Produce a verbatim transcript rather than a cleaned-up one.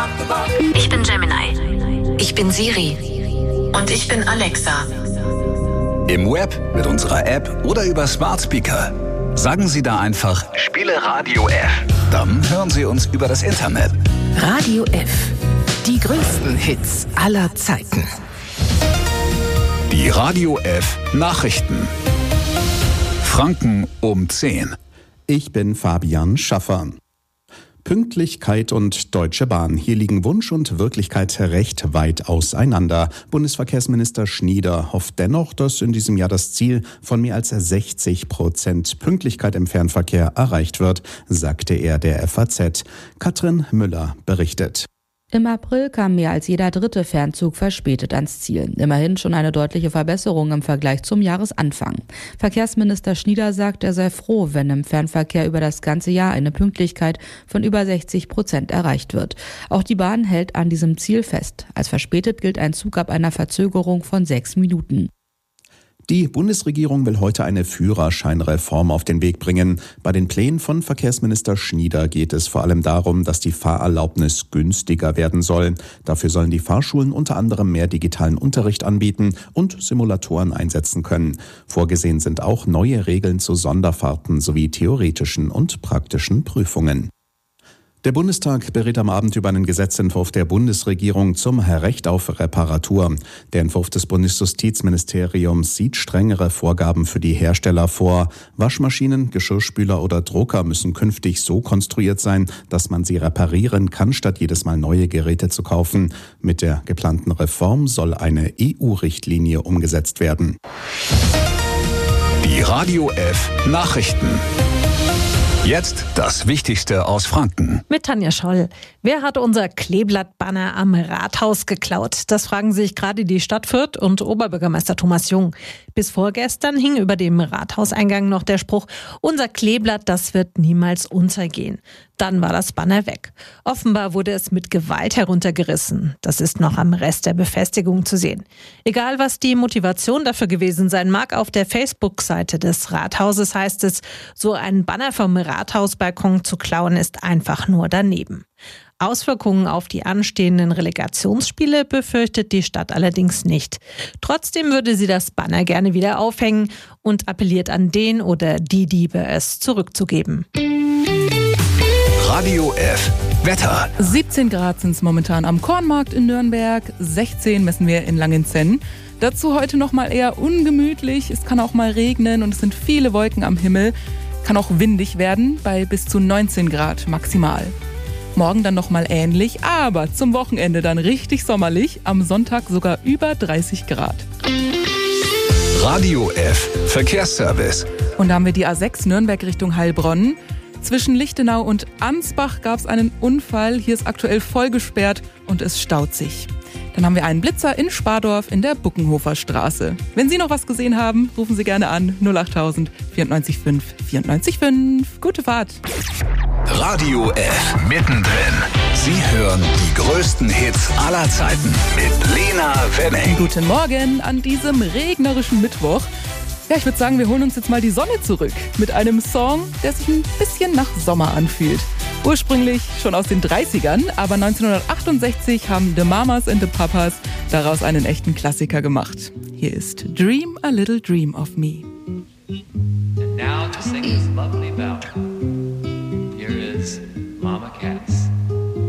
Ich bin Gemini. Ich bin Siri. Und ich bin Alexa. Im Web, mit unserer App oder über Smart Speaker. Sagen Sie da einfach, spiele Radio F. Dann hören Sie uns über das Internet. Radio F. Die größten Hits aller Zeiten. Die Radio F Nachrichten. Franken um zehn. Ich bin Fabian Schaffer. Pünktlichkeit und Deutsche Bahn. Hier liegen Wunsch und Wirklichkeit recht weit auseinander. Bundesverkehrsminister Schnieder hofft dennoch, dass in diesem Jahr das Ziel von mehr als sechzig Prozent Pünktlichkeit im Fernverkehr erreicht wird, sagte er der F A Z. Katrin Müller berichtet. Im April kam mehr als jeder dritte Fernzug verspätet ans Ziel. Immerhin schon eine deutliche Verbesserung im Vergleich zum Jahresanfang. Verkehrsminister Schnieder sagt, er sei froh, wenn im Fernverkehr über das ganze Jahr eine Pünktlichkeit von über sechzig Prozent erreicht wird. Auch die Bahn hält an diesem Ziel fest. Als verspätet gilt ein Zug ab einer Verzögerung von sechs Minuten. Die Bundesregierung will heute eine Führerscheinreform auf den Weg bringen. Bei den Plänen von Verkehrsminister Schnieder geht es vor allem darum, dass die Fahrerlaubnis günstiger werden soll. Dafür sollen die Fahrschulen unter anderem mehr digitalen Unterricht anbieten und Simulatoren einsetzen können. Vorgesehen sind auch neue Regeln zu Sonderfahrten sowie theoretischen und praktischen Prüfungen. Der Bundestag berät am Abend über einen Gesetzentwurf der Bundesregierung zum Recht auf Reparatur. Der Entwurf des Bundesjustizministeriums sieht strengere Vorgaben für die Hersteller vor. Waschmaschinen, Geschirrspüler oder Drucker müssen künftig so konstruiert sein, dass man sie reparieren kann, statt jedes Mal neue Geräte zu kaufen. Mit der geplanten Reform soll eine E U-Richtlinie umgesetzt werden. Die Radio F Nachrichten. Jetzt das Wichtigste aus Franken. Mit Tanja Scholl. Wer hat unser Kleeblattbanner am Rathaus geklaut? Das fragen sich gerade die Stadt Fürth und Oberbürgermeister Thomas Jung. Bis vorgestern hing über dem Rathauseingang noch der Spruch, unser Kleeblatt, das wird niemals untergehen. Dann war das Banner weg. Offenbar wurde es mit Gewalt heruntergerissen. Das ist noch am Rest der Befestigung zu sehen. Egal, was die Motivation dafür gewesen sein mag, auf der Facebook-Seite des Rathauses heißt es, so ein Banner vom Rathausbalkon zu klauen ist einfach nur daneben. Auswirkungen auf die anstehenden Relegationsspiele befürchtet die Stadt allerdings nicht. Trotzdem würde sie das Banner gerne wieder aufhängen und appelliert an den oder die Diebe, es zurückzugeben. Radio F Wetter. siebzehn Grad sind es momentan am Kornmarkt in Nürnberg, sechzehn messen wir in Langenzenn. Dazu heute noch mal eher ungemütlich, es kann auch mal regnen und es sind viele Wolken am Himmel. Kann auch windig werden bei bis zu neunzehn Grad maximal. Morgen dann noch mal ähnlich, aber zum Wochenende dann richtig sommerlich, am Sonntag sogar über dreißig Grad. Radio F Verkehrsservice. Und da haben wir die A sechs Nürnberg Richtung Heilbronn. Zwischen Lichtenau und Ansbach gab es einen Unfall. Hier ist aktuell voll gesperrt und es staut sich. Dann haben wir einen Blitzer in Spardorf in der Buckenhofer Straße. Wenn Sie noch was gesehen haben, rufen Sie gerne an null acht null null vierundneunzig fünf vierundneunzig fünf. Gute Fahrt. Radio F mittendrin. Sie hören die größten Hits aller Zeiten mit Lena Wenning. Guten Morgen an diesem regnerischen Mittwoch. Ja, ich würde sagen, wir holen uns jetzt mal die Sonne zurück mit einem Song, der sich ein bisschen nach Sommer anfühlt. Ursprünglich schon aus den dreißigern, aber neunzehnhundertachtundsechzig haben The Mamas and the Papas daraus einen echten Klassiker gemacht. Hier ist Dream a Little Dream of Me. And now to sing this lovely